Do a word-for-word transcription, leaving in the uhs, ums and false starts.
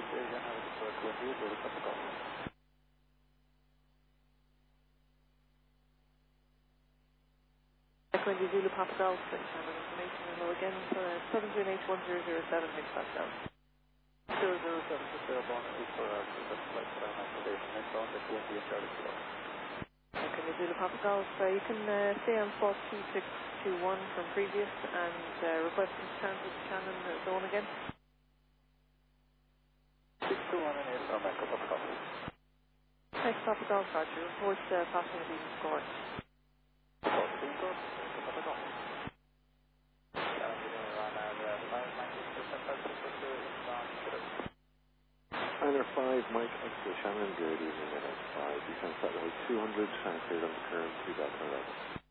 again, have a good work with you, do the Papa Golf. Echo Zulu Papa Golf, Shannon information hello again for seven two H one zero zero seven Mix Pascal. zero zero seven to zero one eight four hours, that's flight for our activation, next on the Q M B and Charlie Kilo. Echo Zulu Papa Golf, uh, you can uh, stay on spot two six two one from previous and uh, request to cancel to Shannon uh, zone again. six two one and eight from Echo Papa Golf. Next Papa Golf, Roger, report uh, passing of even score. Papa Golf, Echo Papa Golf. Challenge again, around our uh, five nineteen percent altitude for the inbound kilo. Niner five, Mike Extra Shannon, good evening, N X five, descent flight level two hundred, and cleared on the current two Delta eleven.